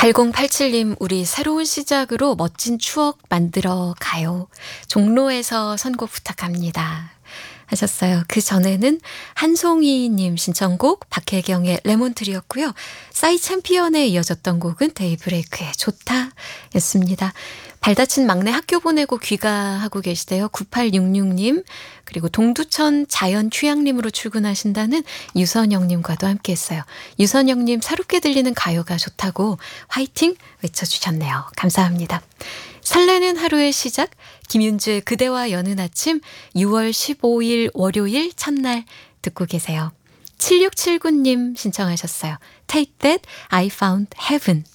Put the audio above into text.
8087님, 우리 새로운 시작으로 멋진 추억 만들어 가요. 종로에서 선곡 부탁합니다. 하셨어요. 그 전에는 한송이님 신청곡 박혜경의 레몬트리였고요. 싸이 챔피언에 이어졌던 곡은 데이브레이크의 좋다 였습니다. 발다친 막내 학교 보내고 귀가하고 계시대요. 9866님, 그리고 동두천 자연휴양림으로 출근하신다는 유선영님과도 함께했어요. 유선영님, 새롭게 들리는 가요가 좋다고 화이팅 외쳐주셨네요. 감사합니다. 설레는 하루의 시작, 김윤주의 그대와 여는 아침, 6월 15일 월요일 첫날 듣고 계세요. 7679님 신청하셨어요. Take that, I found heaven.